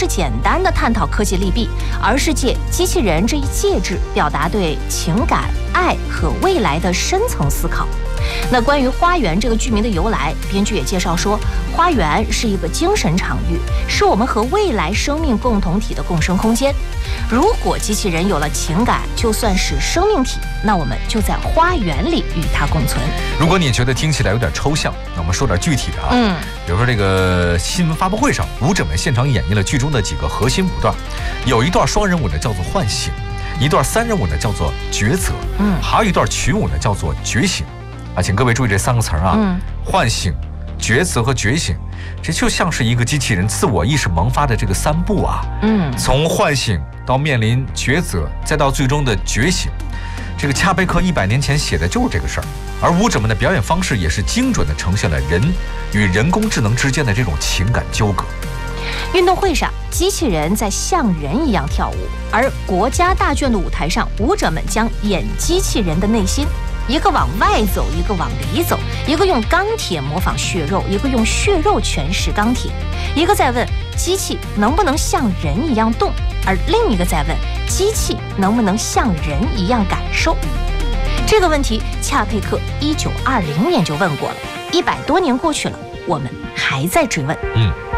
是简单的探讨科技利弊，而是借机器人这一介质，表达对情感、爱和未来的深层思考。那关于花园这个剧名的由来，编剧也介绍说，花园是一个精神场域，是我们和未来生命共同体的共生空间。如果机器人有了情感，就算是生命体，那我们就在花园里与它共存。 如果你觉得听起来有点抽象，那我们说点具体的啊。比如说这个新闻发布会上，舞者们现场演绎了剧中的几个核心舞段，有一段双人舞呢叫做唤醒，一段三人舞呢叫做抉择，还有一段群舞呢叫做觉醒。啊，请各位注意这三个词啊，唤醒、抉择和觉醒，这就像是一个机器人自我意识萌发的这个三步啊。从唤醒到面临抉择，再到最终的觉醒，这个恰贝克100年前写的就是这个事儿。而舞者们的表演方式也是精准地呈现了人与人工智能之间的这种情感纠葛。 运动会上，机器人在像人一样跳舞，而国家大剧院的舞台上，舞者们将演机器人的内心。一个往外走，一个往里走，一个用钢铁模仿血肉，一个用血肉诠释钢铁，一个在问机器能不能像人一样动，而另一个在问机器能不能像人一样感受。这个问题恰佩克1920年就问过了，100多年过去了，我们还在追问。